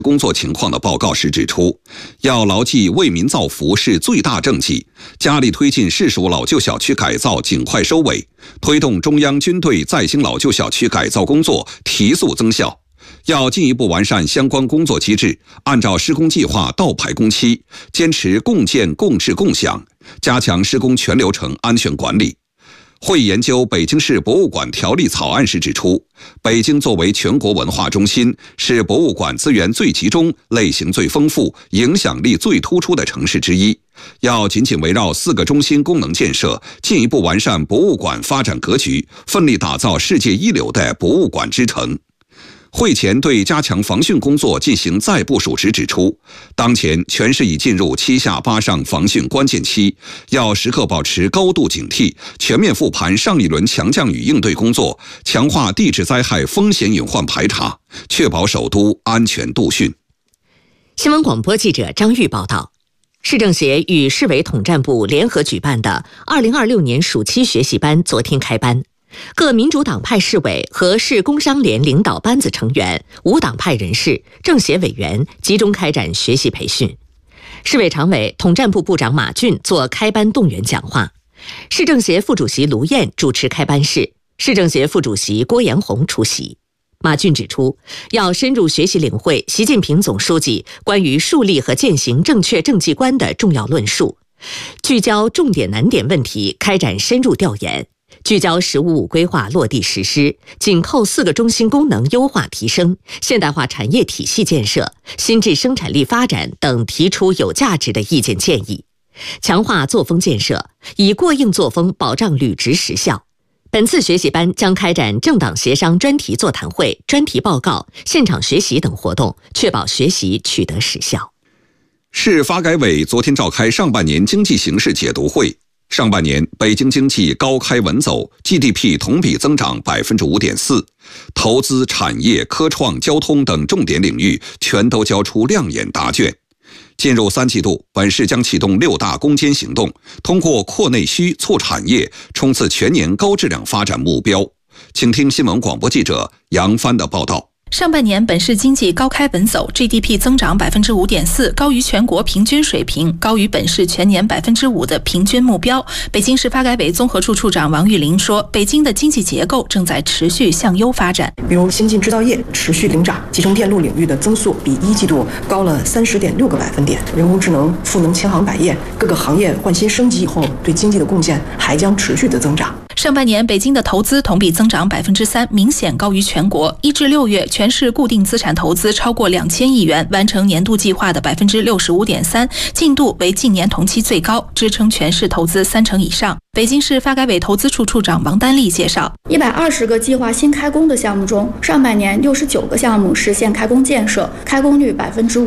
工作情况的报告时指出，要牢记为民造福是最大政绩，加力推进市属老旧小区改造尽快收尾，推动中央军队在兴老旧小区改造工作提速增效。要进一步完善相关工作机制，按照施工计划倒排工期，坚持共建共治共享，加强施工全流程安全管理。会议研究北京市博物馆条例草案时指出，北京作为全国文化中心，是博物馆资源最集中、类型最丰富、影响力最突出的城市之一。要紧紧围绕4个中心功能建设，进一步完善博物馆发展格局，奋力打造世界一流的博物馆之城。会前对加强防汛工作进行再部署时指出，当前全市已进入7下8上防汛关键期，要时刻保持高度警惕，全面复盘上一轮强降雨应对工作，强化地质灾害风险隐患排查，确保首都安全度汛。 新闻广播记者张玉报道，市政协与市委统战部联合举办的2026年暑期学习班昨天开班。各民主党派市委和市工商联领导班子成员、无党派人士、政协委员集中开展学习培训。市委常委、统战部部长马俊作开班动员讲话，市政协副主席卢燕主持开班式，市政协副主席郭延红出席。马俊指出，要深入学习领会习近平总书记关于树立和践行正确政绩观的重要论述，聚焦重点难点问题，开展深入调研，聚焦“十五五”规划落地实施，紧扣4个中心功能优化提升、现代化产业体系建设、新质生产力发展等提出有价值的意见建议，强化作风建设，以过硬作风保障履职实效。本次学习班将开展政党协商专题座谈会、专题报告、现场学习等活动，确保学习取得实效。 市发改委昨天召开上半年经济形势解读会。上半年，北京经济高开稳走 ，GDP 同比增长5.4%，投资、产业、科创、交通等重点领域全都交出亮眼答卷。进入3季度，本市将启动6大攻坚行动，通过扩内需、促产业，冲刺全年高质量发展目标。请听新闻广播记者杨帆的报道。 上半年，本市经济高开稳走 ，GDP 增长5.4%，高于全国平均水平，高于本市全年5%的平均目标。北京市发改委综合处处长王玉林说，北京的经济结构正在持续向优发展。 比如先进制造业持续领涨，集成电路领域的增速比1季度高了30.6个百分点。人工智能、赋能千行百业，各个行业换新升级以后，对经济的贡献还将持续的增长。 上半年，北京的投资同比增长3%，明显高于全国。1至6月，全市固定资产投资超过2000亿元，完成年度计划的65.3%，进度为近年同期最高，支撑全市投资30%以上。北京市发改委投资处处长王丹丽介绍 ，120个计划新开工的项目中，上半年69个项目实现开工建设，开工率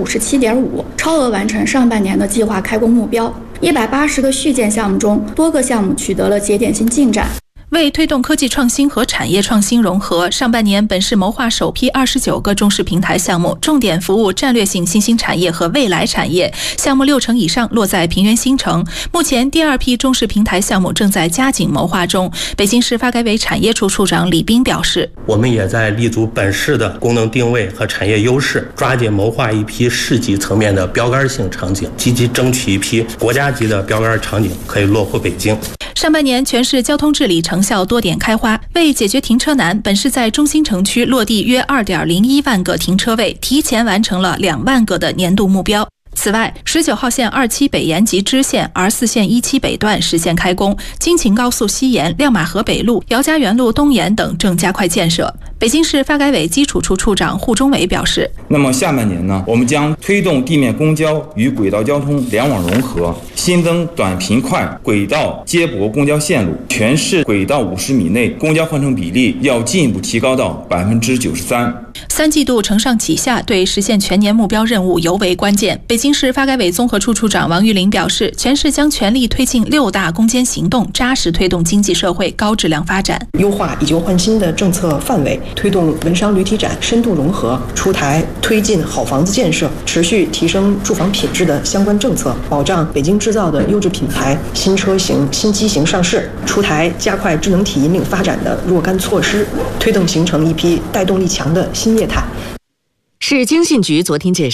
57.5%，超额完成上半年的计划开工目标。180个续建项目中，多个项目取得了节点性进展。 为推动科技创新和产业创新融合，上半年本市谋划首批29个中式平台项目，重点服务战略性新兴产业和未来产业，项目60%以上落在平原新城。目前第2批中式平台项目正在加紧谋划中。北京市发改委产业处处长李斌表示， 我们也在立足本市的功能定位和产业优势，抓紧谋划一批市级层面的标杆性场景，积极争取一批国家级的标杆场景可以落户北京。 上半年全市交通治理成效多点开花，为解决停车难，本市在中心城区落地约2.01万个停车位，提前完成了2万个的年度目标。此外，19号线2期北延及支线、24线1期北段实现开工，京秦高速西延、亮马河北路、姚家园路东延等正加快建设。北京市发改委基础处处长户中伟表示， 那么下半年呢，我们将推动地面公交与轨道交通联网融合，新增短平快轨道接驳公交线路，全市轨道50米内公交换乘比例要进一步提高到93%。 3季度承上启下，对实现全年目标任务尤为关键。北京市发改委综合处处长王玉林表示，全市将全力推进6大攻坚行动，扎实推动经济社会高质量发展， 优化以旧换新的政策范围，推动文商旅体展深度融合，出台推进好房子建设、持续提升住房品质的相关政策，保障北京制造的优质品牌新车型、新机型上市，出台加快智能体引领发展的若干措施，推动形成一批带动力强的新业态。 市经信局昨天介绍。